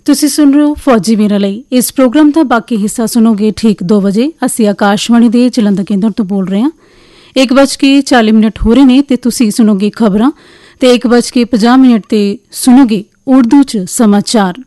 ਤੁਸੀਂ ਸੁਣ ਰਹੇ ਹੋ ਫੌਜੀ ਵੀਰਾਂ ਲਈ। ਇਸ ਪ੍ਰੋਗਰਾਮ ਦਾ ਬਾਕੀ ਹਿੱਸਾ ਸੁਣੋਗੇ ਠੀਕ 2 ਵਜੇ। ਅਸੀਂ ਆਕਾਸ਼ਵਾਣੀ ਦੇ ਜਲੰਧਰ ਕੇਂਦਰ ਤੋਂ ਬੋਲ ਰਹੇ ਹਾਂ। 1:40 ਹੋ ਰਹੇ ਨੇ ਤੇ ਤੁਸੀਂ ਸੁਣੋਗੇ ਖਬਰਾਂ ਤੇ 1:50 ਤੇ ਸੁਣੋਗੇ ਉਰਦੂ 'ਚ ਸਮਾਚਾਰ।